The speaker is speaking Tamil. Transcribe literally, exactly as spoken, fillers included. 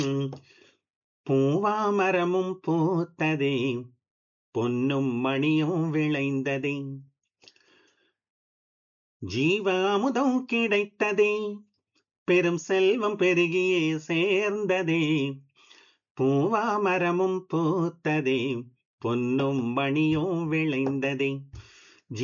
பூவாமரமும் பூத்ததே, பொன்னும் மணியும் விளைந்ததே, ஜீவ அமுதம் கிடைத்ததே, பெரும் செல்வம் பெருகியே சேர்ந்ததே. பூவாமரமும் பூத்ததே, பொன்னும் மணியும் விளைந்ததே.